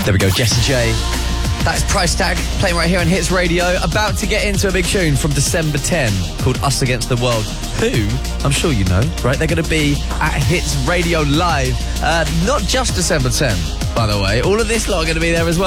There we go, Jessie J. That's Price Tag, playing right here on Hits Radio. About to get into a big tune from December 10 called Us Against the World. Who, I'm sure you know, right? They're going to be at Hits Radio Live. Not just December 10, by the way. All of this lot are going to be there as well.